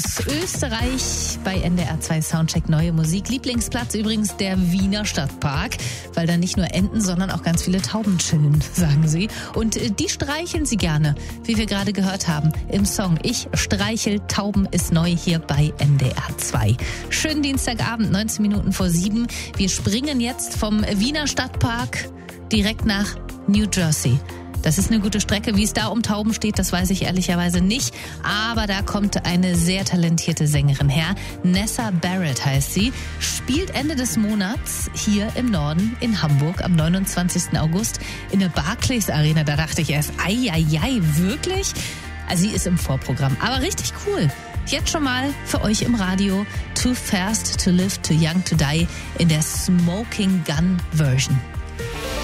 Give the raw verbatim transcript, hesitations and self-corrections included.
Österreich bei N D R zwei Soundcheck neue Musik. Lieblingsplatz übrigens der Wiener Stadtpark, weil da nicht nur Enten, sondern auch ganz viele Tauben chillen, sagen sie. Und die streicheln sie gerne, wie wir gerade gehört haben im Song Ich streichel Tauben ist neu hier bei N D R zwei. Schönen Dienstagabend, neunzehn Minuten vor sieben. Wir springen jetzt vom Wiener Stadtpark direkt nach New Jersey. Das ist eine gute Strecke. Wie es da um Tauben steht, das weiß ich ehrlicherweise nicht. Aber da kommt eine sehr talentierte Sängerin her. Nessa Barrett heißt sie. Spielt Ende des Monats hier im Norden in Hamburg am neunundzwanzigsten August in der Barclays Arena. Da dachte ich erst, ei, ei, ei, wirklich? Also sie ist im Vorprogramm. Aber richtig cool. Jetzt schon mal für euch im Radio Too Fast to Live, Too Young to Die in der Smoking Gun Version.